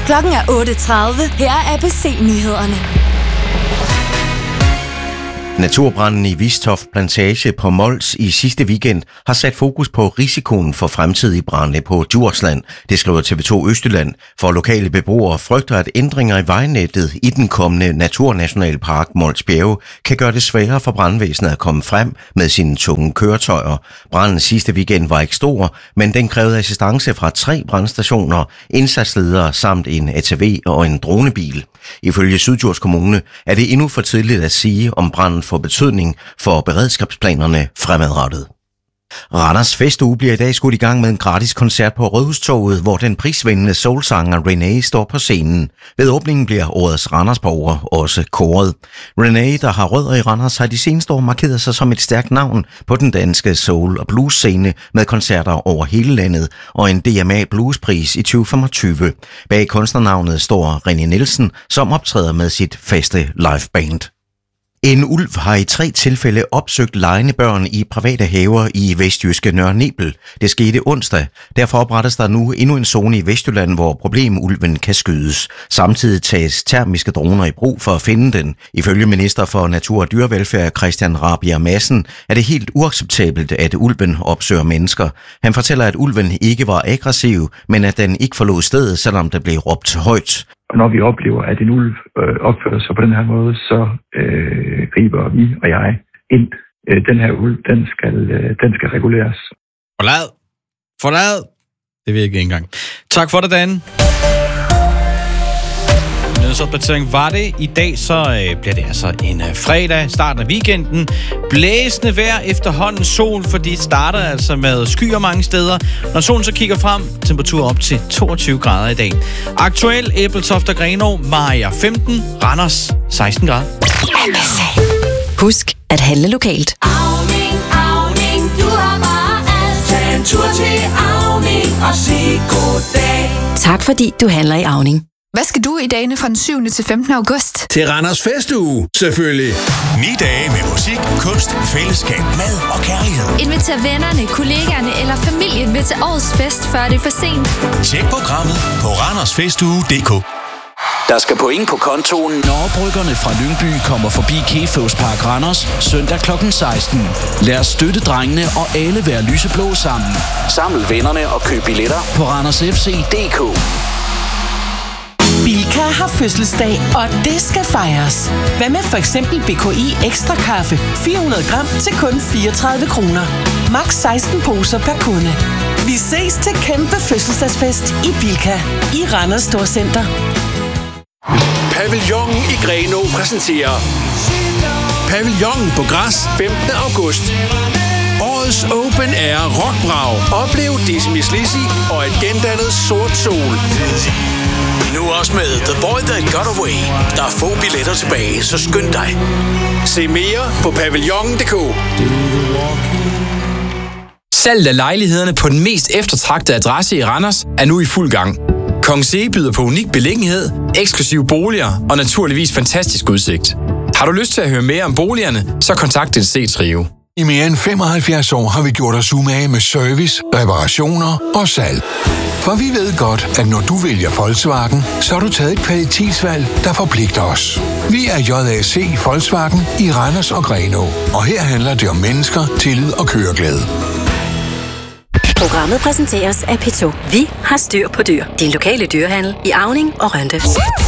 Klokken er 8:30. Her er ABC-nyhederne. Naturbranden i Vistoft Plantage på Mols i sidste weekend har sat fokus på risikoen for fremtidige brande på Djursland. Det skriver TV2 Østjylland, for lokale beboere frygter, at ændringer i vejnettet i den kommende naturnationalpark Mols Bjerge kan gøre det sværere for brandvæsenet at komme frem med sine tunge køretøjer. Branden sidste weekend var ikke stor, men den krævede assistance fra 3 brandstationer, indsatsledere samt en ATV og en dronebil. Ifølge Syddjurs Kommune er det endnu for tidligt at sige, om branden får betydning for beredskabsplanerne fremadrettet. Randers Festuge bliver i dag skudt i gang med en gratis koncert på Rådhustorvet, hvor den prisvindende soulsanger René står på scenen. Ved åbningen bliver årets Randersborger også kåret. René, der har rødder i Randers, har de seneste år markeret sig som et stærkt navn på den danske soul- og blues-scene med koncerter over hele landet og en DMA Bluespris i 2025. Bag kunstnernavnet står René Nielsen, som optræder med sit faste liveband. En ulv har i 3 tilfælde opsøgt legende børn i private haver i vestjyske Nørre Nebel. Det skete onsdag. Derfor oprettes der nu endnu en zone i Vestjylland, hvor problemulven kan skydes. Samtidig tages termiske droner i brug for at finde den. Ifølge minister for Natur- og Dyrevelfærd Christian Rabjerg Madsen er det helt uacceptabelt, at ulven opsøger mennesker. Han fortæller, at ulven ikke var aggressiv, men at den ikke forlod stedet, selvom der blev råbt højt. Og når vi oplever, at en ulv opfører sig på den her måde, så griber vi og jeg ind. Den her ulv, den skal reguleres. Forlad! Det vil jeg ikke engang. Tak for det, Dan. Nyhedsopdatering var det. I dag så bliver det altså en fredag, starten af weekenden. Blæsende vejr, efterhånden sol, fordi det starter altså med skyer mange steder. Når solen så kigger frem, temperatur op til 22 grader i dag. Aktuel Ebeltoft og Grenaa, Mariager 15, Randers 16 grader. Husk at handle lokalt. Auning, du har bare alt. Tag en tur til Auning og sig goddag. Tak fordi du handler i Auning. Hvad skal du i dagene fra den 7. til 15. august? Til Randers Festuge, selvfølgelig. 9 dage med musik, kunst, fællesskab, mad og kærlighed. Inviter vennerne, kollegaerne eller familien med til årets fest, før det er for sent. Tjek programmet på randersfestuge.dk. Der skal point på kontoen, når bryggerne fra Lyngby kommer forbi Kefos Park Randers søndag kl. 16. Lad os støtte drengene og alle være lyseblå sammen. Samle vennerne og køb billetter på randersfc.dk. Bilka har fødselsdag, og det skal fejres. Hvad med for eksempel BKI Ekstra Kaffe, 400 gram til kun 34 kroner. Max 16 poser per kunde. Vi ses til kæmpe fødselsdagsfest i Bilka i Randers Storcenter. Pavillon i Grenaa præsenterer Pavillon på græs 15. august. Årets Open Air rockbrag. Oplev Dizzy Miss Lizzy og et gendannet Sort Sol. Nu også med The Boy That Got Away. Der er få billetter tilbage, så skynd dig. Se mere på pavillon.dk. Salget af lejlighederne på den mest eftertragtede adresse i Randers er nu i fuld gang. Kongens byder på unik beliggenhed, eksklusive boliger og naturligvis fantastisk udsigt. Har du lyst til at høre mere om boligerne, så kontakt din C-Trio. I mere end 75 år har vi gjort os umage med service, reparationer og salg. For vi ved godt, at når du vælger Volkswagen, så har du taget et kvalitetsvalg, der forpligter os. Vi er JAC Volkswagen i Randers og Grenaa, og her handler det om mennesker, tillid og køreglæde. Programmet præsenteres af P2. Vi har styr på dyr. Din lokale dyrehandel i Auning og Rønde.